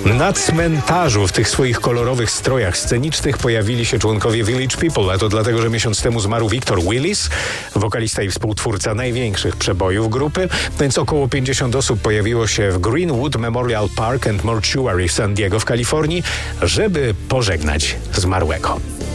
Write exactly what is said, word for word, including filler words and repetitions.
Na cmentarzu w tych swoich kolorowych strojach scenicznych pojawili się członkowie Village People, a to dlatego, że miesiąc temu zmarł Victor Willis, wokalista i współtwórca największych przebojów grupy, więc około pięćdziesiąt osób pojawiło się w Greenwood Memorial Park and Mortuary w San Diego w Kalifornii, żeby pożegnać zmarłego.